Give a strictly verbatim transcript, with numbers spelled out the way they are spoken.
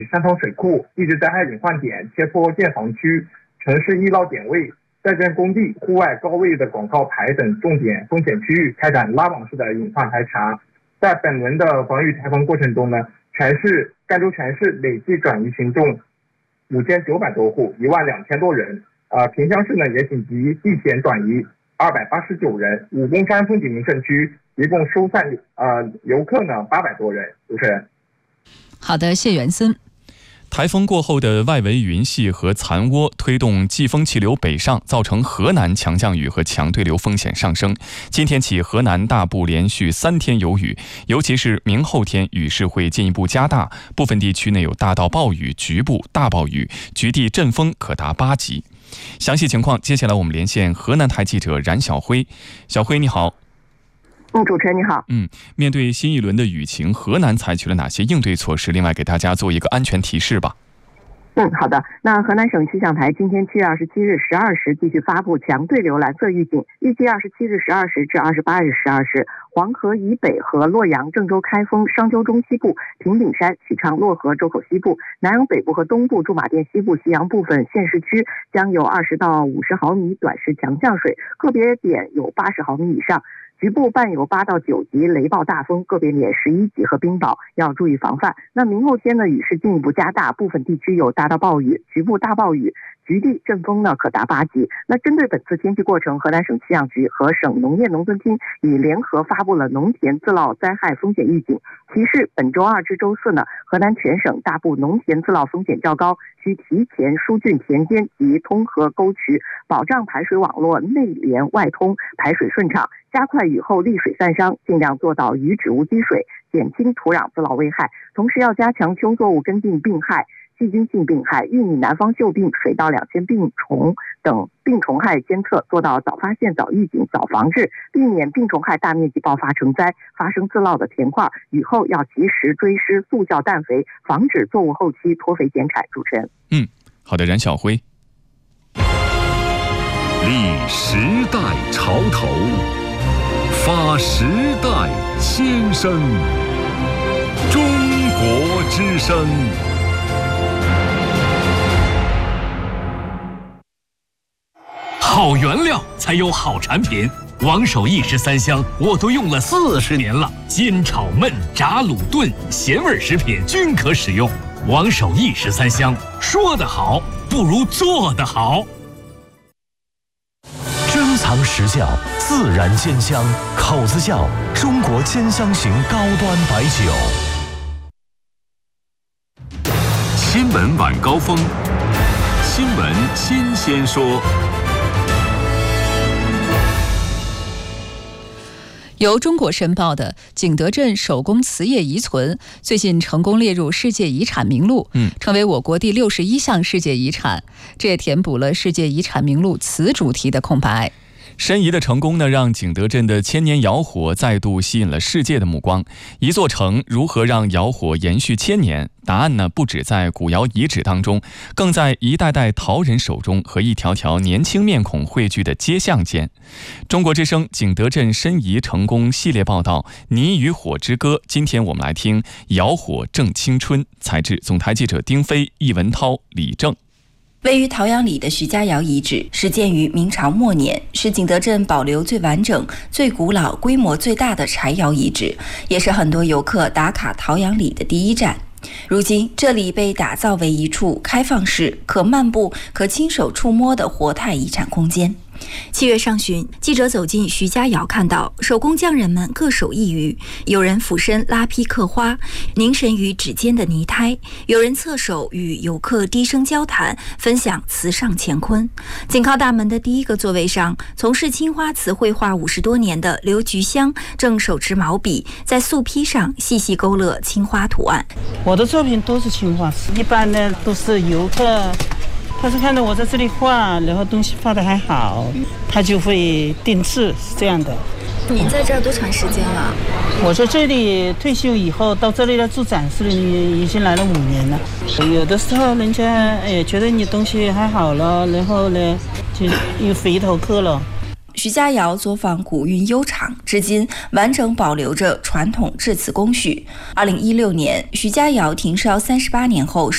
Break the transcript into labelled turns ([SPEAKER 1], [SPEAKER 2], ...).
[SPEAKER 1] 山头水库、地质灾害隐患点、切坡建房区、城市医疗点位、在建工地、户外高位的广告牌等重点风险区域开展拉网式的隐患排查。在本轮的防御台风过程中呢，全市赣州全市累计转移群众五千九百多户，一万两千多人。呃，萍乡市呢也紧急地遣转移二百八十九人。武功山风景名胜区一共疏散呃游客呢八百多人。主持人。
[SPEAKER 2] 好的，谢元森。
[SPEAKER 3] 台风过后的外围云系和残涡推动季风气流北上，造成河南强降雨和强对流风险上升。今天起，河南大部连续三天有雨，尤其是明后天雨势会进一步加大，部分地区内有大到暴雨、局部大暴雨，局地阵风可达八级。详细情况，接下来我们连线河南台记者冉晓辉。小辉，你好。
[SPEAKER 4] 嗯，主持人你好。
[SPEAKER 3] 嗯，面对新一轮的雨情，河南采取了哪些应对措施？另外，给大家做一个安全提示吧。
[SPEAKER 4] 嗯，好的。那河南省气象台今天七月二十七日十二时继续发布强对流蓝色预警，预计二十七日十二时至二十八日十二时，黄河以北和洛阳、郑州、开封、商丘中西部、平顶山、许昌、漯河、周口西部、南阳北部和东部、驻马店西部、西阳部分县市区将有二十到五十毫米短时强降水，个别点有八十毫米以上。局部伴有八到九级雷暴大风，个别点十一级和冰雹，要注意防范。那明后天呢，雨势进一步加大，部分地区有大到暴雨、局部大暴雨，局地阵风呢可达八级。那针对本次天气过程，河南省气象局和省农业农村厅已联合发布了农田自涝灾害风险预警，提示本周二至周四呢，河南全省大部农田自涝风险较高，需提前疏浚田间及通河沟渠，保障排水网络内连外通，排水顺畅，加快雨后沥水散伤，尽量做到雨止无积水，减轻土壤自涝危害。同时要加强秋作物根病病害、细菌性病害、玉米南方锈病、水稻两千病虫等病虫害监测，做到早发现、早预警、早防治，避免病虫害大面积爆发成灾，发生自涝的田块。雨后要及时追施速效氮肥，防止作物后期脱肥减产。主持人。
[SPEAKER 3] 嗯，好的，冉晓辉。
[SPEAKER 5] 立时代潮头，发时代先声，中国之声。
[SPEAKER 6] 好原料才有好产品，王守义十三香我都用了四十年了，煎炒焖炸卤炖咸味食品均可使用。王守义十三香，说得好不如做得好。
[SPEAKER 5] 珍藏实窖，自然煎香，口子窖，中国煎香型高端白酒。新闻晚高峰，新闻新鲜说。
[SPEAKER 2] 由中国申报的景德镇手工瓷业遗存最近成功列入世界遗产名录，嗯，成为我国第六十一项世界遗产，这也填补了世界遗产名录瓷主题的空白。
[SPEAKER 3] 申遗的成功呢，让景德镇的千年窑火再度吸引了世界的目光。一座城如何让窑火延续千年？答案呢，不只在古窑遗址当中，更在一代代陶人手中和一条条年轻面孔汇聚的街巷间。中国之声景德镇申遗成功系列报道《泥与火之歌》，今天我们来听窑火正青春。采制总台记者丁飞、易文涛、李正。
[SPEAKER 7] 位于陶阳里的徐家窑遗址始建于明朝末年，是景德镇保留最完整、最古老、规模最大的柴窑遗址，也是很多游客打卡陶阳里的第一站。如今，这里被打造为一处开放式、可漫步、可亲手触摸的活态遗产空间。七月上旬，记者走进徐家窑，看到手工匠人们各手一鱼，有人俯身拉坯刻花，凝神于指尖的泥胎；有人侧手与游客低声交谈，分享瓷上乾坤。紧靠大门的第一个座位上，从事青花瓷绘画五十多年的刘菊香正手持毛笔，在素坯上细细勾勒青花图案。
[SPEAKER 8] 我的作品都是青花瓷，一般呢都是游客。他是看到我在这里画，然后东西画得还好，他就会定制，是这样的。
[SPEAKER 7] 您在这儿多长时间了？
[SPEAKER 8] 我在这里退休以后到这里来做展示，已经来了五年了。有的时候人家哎觉得你东西还好了，然后呢就又回头客了。
[SPEAKER 7] 徐家窑作坊古韵悠长，至今完整保留着传统制瓷工序。二零一六年，徐家窑停烧三十八年后